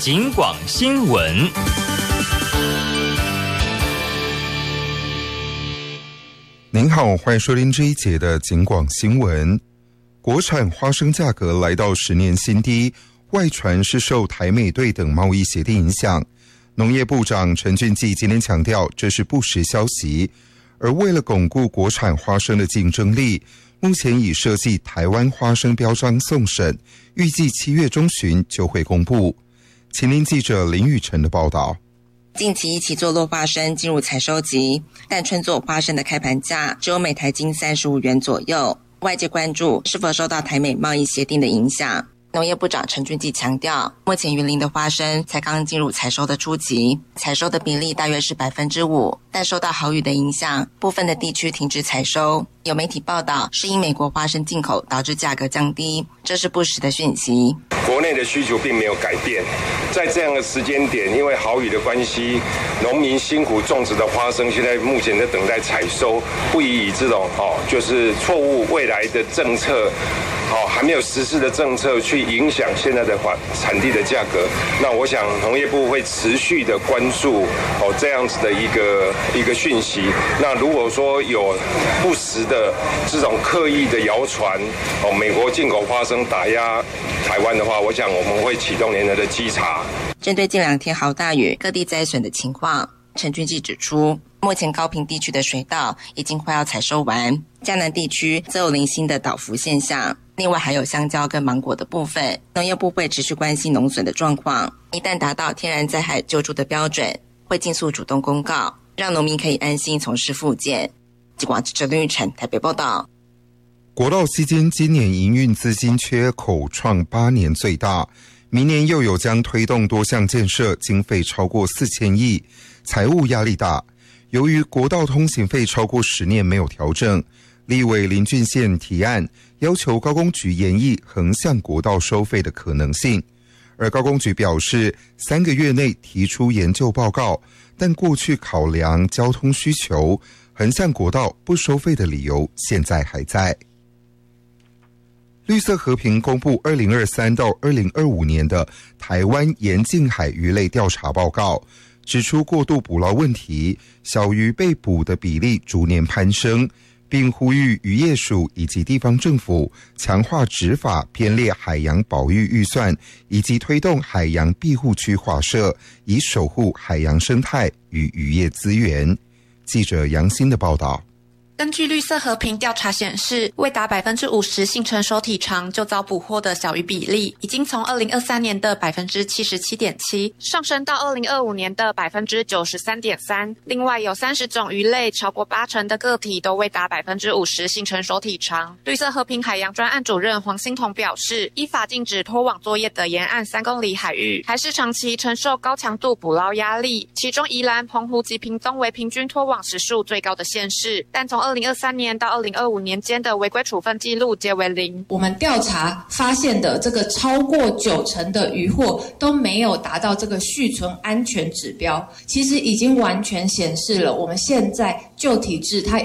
警广新闻。 您好，欢迎收听这一节的警广新闻。国产花生价格来到10年新低，外传是受台美对等贸易协定影响。农业部长陈俊基今天强调，这是不实消息。而为了巩固国产花生的竞争力，目前已设计台湾花生标章送审，预计7月中旬就会公布。请听记者林宇晨的报道。 近期一起坐落花生进入采收期，但春作花生的开盘价只有每台斤35元左右。外界关注是否受到台美贸易协定的影响。农业部长陈俊基强调，目前云林的花生才刚进入采收的初期，采收的比例大约是 5%， 但受到豪雨的影响，部分的地区停止采收。有媒体报道是因美国花生进口导致价格降低，这是不实的讯息。 国内的需求并没有改变，在这样的时间点，因为豪雨的关系，农民辛苦种植的花生现在目前在等待采收，不宜以这种就是错误未来的政策，还没有实施的政策去影响现在的产地的价格。那我想农业部会持续的关注这样子的一个讯息。那如果说有不实的这种刻意的谣传，美国进口花生打压台湾的话，我想我们会启动联合的稽查。 针对近2天豪大雨各地灾损的情况，陈俊基指出，目前高屏地区的水稻已经快要采收完，嘉南地区则有零星的倒伏现象，另外还有香蕉跟芒果的部分。农业部会持续关心农损的状况，一旦达到天然灾害救助的标准，会尽速主动公告，让农民可以安心从事复健。警广记者林玉成台北报道。 国道基金今年营运资金缺口创8年最大，明年又有将推动多项建设，经费超过4000亿，财务压力大。由于国道通行费超过10年没有调整，立委林俊宪提案要求高工局研议横向国道收费的可能性，而高工局表示3个月内提出研究报告，但过去考量交通需求，横向国道不收费的理由现在还在。绿色和平公布2023到2025年的台湾沿近海鱼类调查报告，指出过度捕捞问题，小鱼被捕的比例逐年攀升，并呼吁渔业署以及地方政府强化执法编列海洋保育预算，以及推动海洋庇护区划设，以守护海洋生态与渔业资源。记者杨欣的报道。 根据绿色和平调查显示，未达 50% 性成熟体长就遭捕获的小鱼比例，已经从2023年的 77.7% 上升到2025年的 93.3%。另外有30种鱼类，超过80%的个体都未达 50% 性成熟体长。绿色和平海洋专案主任黄欣彤表示，依法禁止拖网作业的沿岸3公里海域，还是长期承受高强度捕捞压力，其中宜兰、澎湖及屏东为平均拖网时数最高的县市，但从2023年到2025年间的违规处分记录皆为0。 我们调查发现的这个超过90%的渔获都没有达到这个续存安全指标，其实已经完全显示了我们现在旧体制它